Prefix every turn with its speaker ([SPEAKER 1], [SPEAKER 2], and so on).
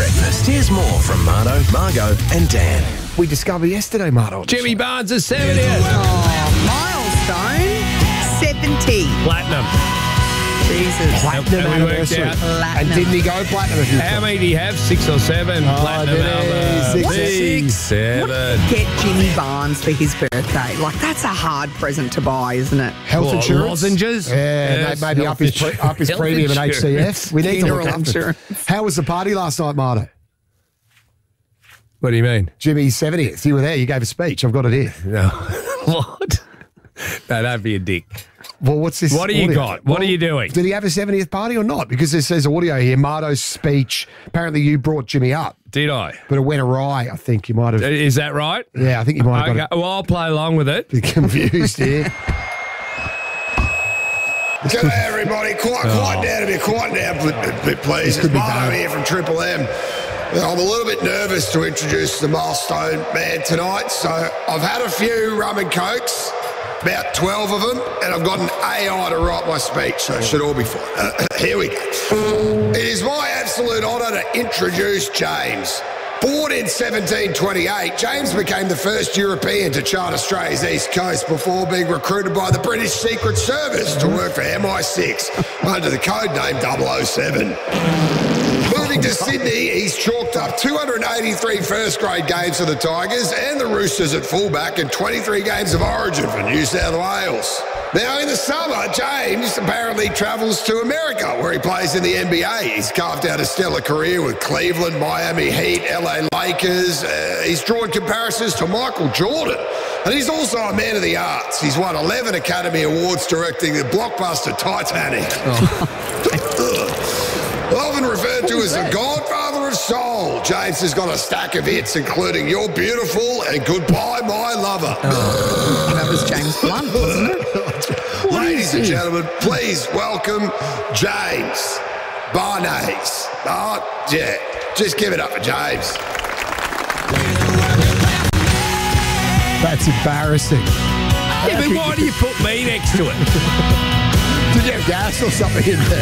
[SPEAKER 1] breakfast. Here's more from Marto, Margot and Dan.
[SPEAKER 2] We discovered yesterday, Marto.
[SPEAKER 3] Jimmy Barnes is 70th.
[SPEAKER 4] Milestone 70.
[SPEAKER 3] Platinum.
[SPEAKER 4] Jesus.
[SPEAKER 2] Platinum
[SPEAKER 3] And we worked
[SPEAKER 2] anniversary.
[SPEAKER 3] out.
[SPEAKER 2] And didn't he go platinum?
[SPEAKER 3] How many do you have? 6 or 7? Platinum
[SPEAKER 2] did he?
[SPEAKER 3] albums.
[SPEAKER 2] Six.
[SPEAKER 3] 7.
[SPEAKER 4] Get Jimmy Barnes for his birthday. Like, that's a hard present to buy, isn't it?
[SPEAKER 2] Health
[SPEAKER 3] What,
[SPEAKER 2] insurance?
[SPEAKER 3] lozenges?
[SPEAKER 2] Yeah,
[SPEAKER 3] Yes,
[SPEAKER 2] maybe up his
[SPEAKER 3] health
[SPEAKER 2] premium at HCF. We need to
[SPEAKER 4] Funeral
[SPEAKER 2] look after him.
[SPEAKER 4] insurance.
[SPEAKER 2] How was the party last night, Marto?
[SPEAKER 3] What do you mean?
[SPEAKER 2] Jimmy's 70th. You were there. You gave a speech. I've got it here.
[SPEAKER 3] No. What? No, don't be a dick.
[SPEAKER 2] Well, what's this?
[SPEAKER 3] What do you
[SPEAKER 2] audio?
[SPEAKER 3] got? What are you doing?
[SPEAKER 2] Did he have a 70th party or not? Because it says audio here, Marto's speech. Apparently you brought Jimmy up,
[SPEAKER 3] Did I?
[SPEAKER 2] but it went awry. I think you might have.
[SPEAKER 3] Is that right?
[SPEAKER 2] Yeah, I think you might have
[SPEAKER 3] Okay.
[SPEAKER 2] got
[SPEAKER 3] Well, I'll play along with it.
[SPEAKER 2] a bit confused here.
[SPEAKER 5] G'day everybody, quiet down a bit, please. It's
[SPEAKER 2] could be
[SPEAKER 5] Marto
[SPEAKER 2] bad.
[SPEAKER 5] here from Triple M. I'm a little bit nervous to introduce the milestone man tonight, so I've had a few rum and cokes, about 12 of them, and I've got an AI to write my speech, so it should all be fine. Here we go. It is my absolute honour to introduce James. Born in 1728, James became the first European to chart Australia's east coast before being recruited by the British Secret Service to work for MI6 under the code name 007. Moving to Sydney, he's chalked up 283 first-grade games for the Tigers and the Roosters at fullback and 23 games of origin for New South Wales. Now, in the summer, James apparently travels to America, where he plays in the NBA. He's carved out a stellar career with Cleveland, Miami Heat, LA Lakers. He's drawn comparisons to Michael Jordan. And he's also a man of the arts. He's won 11 Academy Awards directing the blockbuster Titanic. Often referred to as the godfather of soul, James has got a stack of hits, including You're Beautiful and Goodbye, My Lover.
[SPEAKER 4] That was James Blunt, wasn't it?
[SPEAKER 5] Ladies and gentlemen, please welcome James Barnes. Oh, yeah, just give it up for James.
[SPEAKER 2] That's embarrassing.
[SPEAKER 3] Yeah, but why do you put me next to it?
[SPEAKER 2] Did you have gas or something in there?